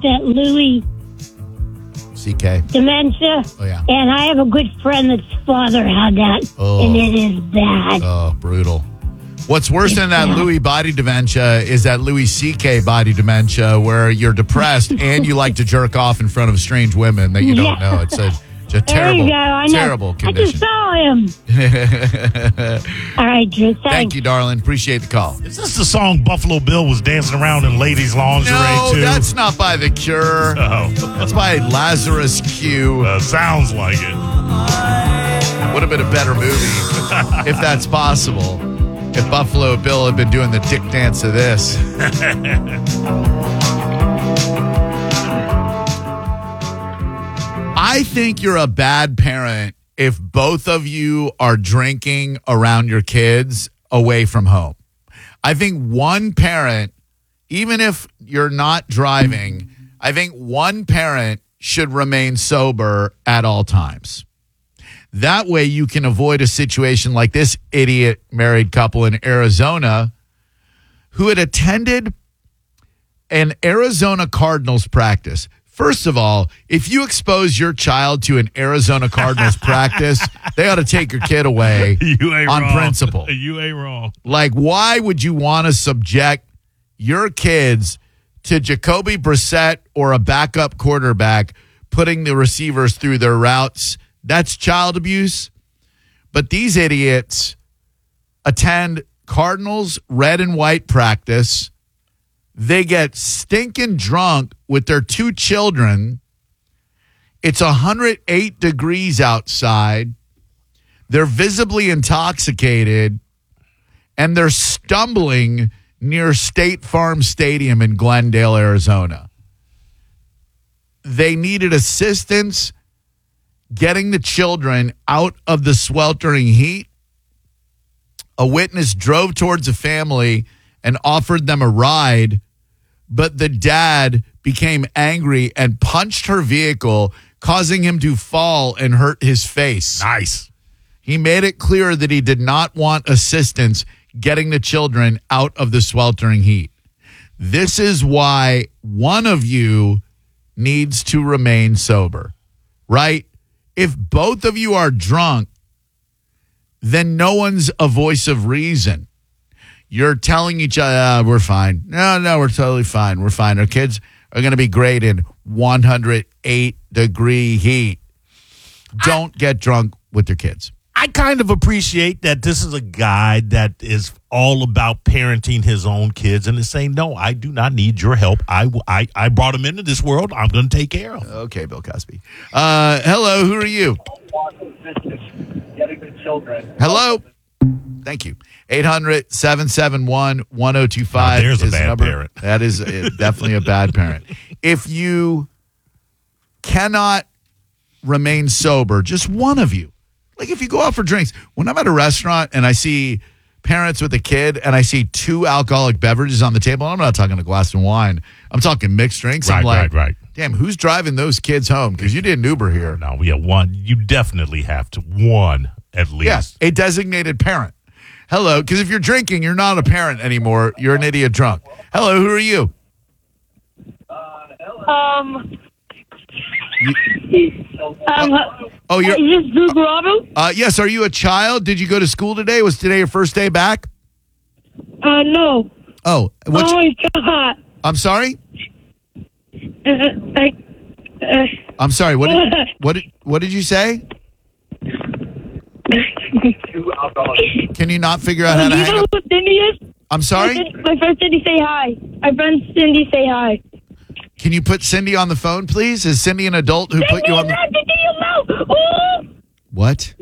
got that Louis CK. dementia. Oh, yeah. And I have a good friend that's father had that. Oh. And it is bad. Oh, brutal. What's worse than that Louis body dementia is that Louis CK body dementia where you're depressed and you like to jerk off in front of strange women that you don't know. It's a terrible, terrible condition. I just saw him. All right, Drew. Thank you, darling. Appreciate the call. Is this the song Buffalo Bill was dancing around in ladies' lingerie No, too? that's not by The Cure. Oh. That's by Lazarus Q. Sounds like it. Would have been a better movie if that's possible. If Buffalo Bill had been doing the dick dance to this. I think you're a bad parent if both of you are drinking around your kids away from home. I think one parent, even if you're not driving, I think one parent should remain sober at all times. That way you can avoid a situation like this idiot married couple in Arizona who had attended an Arizona Cardinals practice. First of all, if you expose your child to an Arizona Cardinals practice, they ought to take your kid away on principle. You ain't wrong. Like, why would you want to subject your kids to Jacoby Brissett or a backup quarterback putting the receivers through their routes? That's child abuse. But these idiots attend Cardinals red and white practice. They get stinking drunk with their two children. It's 108 degrees outside. They're visibly intoxicated, and they're stumbling near State Farm Stadium in Glendale, Arizona. They needed assistance getting the children out of the sweltering heat. A witness drove towards the family and offered them a ride, but the dad became angry and punched her vehicle, causing him to fall and hurt his face. Nice. He made it clear that he did not want assistance getting the children out of the sweltering heat. This is why one of you needs to remain sober, right? If both of you are drunk, then no one's a voice of reason. You're telling each other, we're fine. No, we're totally fine. We're fine. Our kids are going to be great in 108-degree heat. Don't get drunk with your kids. I kind of appreciate that this is a guy that is all about parenting his own kids and is saying, no, I do not need your help. I brought him into this world. I'm going to take care of him. Okay, Bill Cosby. Hello, who are you? Hello. Thank you. 800-771-1025. There's a bad parent. That is definitely a bad parent. If you cannot remain sober, just one of you. Like if you go out for drinks, when I'm at a restaurant and I see parents with a kid and I see two alcoholic beverages on the table, I'm not talking a glass of wine. I'm talking mixed drinks. I'm like, right. Damn, who's driving those kids home? Because you didn't Uber here. No, we have one. You definitely have to. One at least. Yes, a designated parent. Hello, because if you're drinking, you're not a parent anymore. You're an idiot drunk. Hello, who are you? Is this Drew Garabo? Yes, are you a child? Did you go to school today? Was today your first day back? No. Oh, Oh my God. I'm sorry? I'm sorry. What did you say? Can you not figure out how to hang up? Who Cindy is? I'm sorry? My friend Cindy, say hi. My friend Cindy, say hi. Can you put Cindy on the phone, please? Is Cindy an adult who put you on the... What?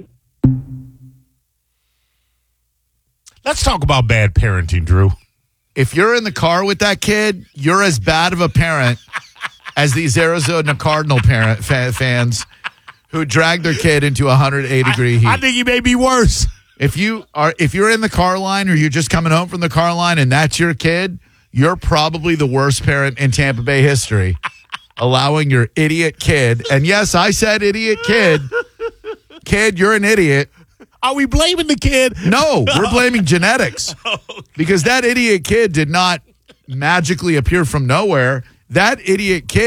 Let's talk about bad parenting, Drew. If you're in the car with that kid, you're as bad of a parent as these Arizona Cardinal fans who dragged their kid into 108-degree heat. I think you may be worse. If you're in the car line or you're just coming home from the car line and that's your kid, you're probably the worst parent in Tampa Bay history, allowing your idiot kid. And yes, I said idiot kid. Kid, you're an idiot. Are we blaming the kid? No, we're blaming genetics because that idiot kid did not magically appear from nowhere. That idiot kid